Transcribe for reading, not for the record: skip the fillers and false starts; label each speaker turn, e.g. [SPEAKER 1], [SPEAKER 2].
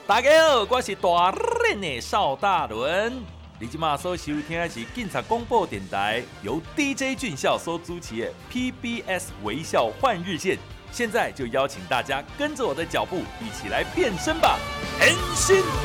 [SPEAKER 1] 大家好，我是大人的邵大伦。你今马所收听的是警察广播电台，由 DJ 俊孝所主持的 PBS 微笑换日线。现在就邀请大家跟着我的脚步，一起来变身吧！変身！